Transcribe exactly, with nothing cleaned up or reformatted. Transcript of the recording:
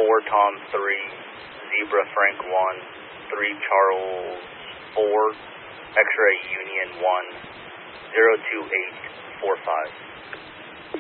four Tom three, Zebra Frank one, three Charles four, X-Ray Union one, zero two eight four five.